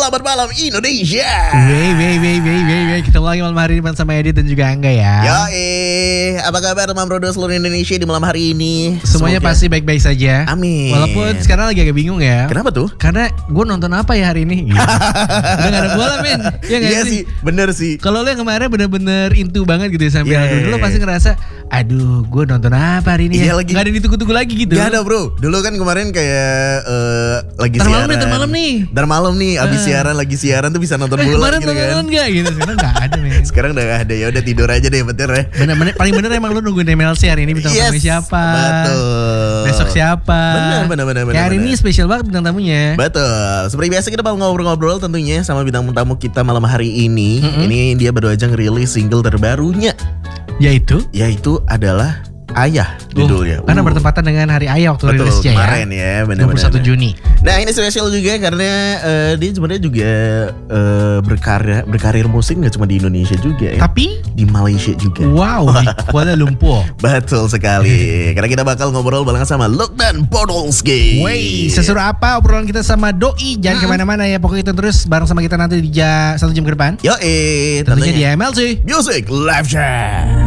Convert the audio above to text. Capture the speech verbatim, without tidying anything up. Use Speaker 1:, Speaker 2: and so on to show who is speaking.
Speaker 1: Selamat malam Indonesia.
Speaker 2: Wey, wey, wey, wey, wey, wey. Kita lagi malam hari ini sama Edit dan juga Angga ya.
Speaker 1: Yo, eh, apa kabar teman bro seluruh Indonesia di malam hari ini?
Speaker 2: Semuanya
Speaker 1: Semoga...
Speaker 2: pasti baik-baik saja.
Speaker 1: Amin.
Speaker 2: Walaupun sekarang lagi agak bingung ya.
Speaker 1: Kenapa tuh?
Speaker 2: Karena gue nonton apa ya hari ini? Gitu. Udah gak ada bola men. Ya,
Speaker 1: iya sih, bener sih.
Speaker 2: Kalau lo yang kemarin bener-bener into banget gitu ya sampai
Speaker 1: yeah,
Speaker 2: yeah, dulu lo pasti ngerasa, aduh, gue nonton apa hari ini
Speaker 1: iya,
Speaker 2: ya?
Speaker 1: Lagi...
Speaker 2: Gak ada yang ditunggu-tunggu lagi gitu.
Speaker 1: Gak ada bro. Dulu kan kemarin kayak uh, lagi
Speaker 2: Ntar
Speaker 1: siaran.
Speaker 2: Malam nih, ntar malam nih.
Speaker 1: Ntar malam nih, abis uh. siaran lagi siaran tuh bisa nonton bola
Speaker 2: kemarin
Speaker 1: gitu kan.
Speaker 2: Kemarin gak gitu. Sekarang gak ada men.
Speaker 1: Sekarang udah gak ada, ya udah tidur aja deh bener ya.
Speaker 2: Bener-bener paling bener emang lu nungguin M L C hari ini bintang
Speaker 1: yes,
Speaker 2: tamunya siapa.
Speaker 1: Betul.
Speaker 2: Besok siapa.
Speaker 1: Bener bener bener.
Speaker 2: Kayak hari ini spesial banget bintang tamunya.
Speaker 1: Betul. Seperti biasa kita mau ngobrol-ngobrol tentunya sama bintang tamu kita malam hari ini. Mm-hmm. Ini dia baru aja ngerilis single terbarunya.
Speaker 2: Yaitu?
Speaker 1: Yaitu adalah Ayah judulnya.
Speaker 2: Uh, karena uh. bertempatan dengan hari Ayah waktu
Speaker 1: Betul,
Speaker 2: rilisnya ya.
Speaker 1: kemarin ya, benar-benar.
Speaker 2: dua puluh satu Juni.
Speaker 1: Nah, ini spesial juga karena uh, dia sebenarnya juga uh, berkarya berkarir musik gak cuma di Indonesia juga ya.
Speaker 2: Tapi
Speaker 1: di Malaysia juga.
Speaker 2: Wow, di Kuala Lumpur.
Speaker 1: Betul sekali. Karena kita bakal ngobrol barengan sama Lokman Podolski.
Speaker 2: Wey, seseru apa obrolan kita sama Doi? Jangan hmm. kemana-mana ya. Pokoknya kita terus bareng sama kita nanti di ja, satu jam ke depan.
Speaker 1: Yo eh,
Speaker 2: tentunya, tentunya di M L C
Speaker 1: Music Live Chat.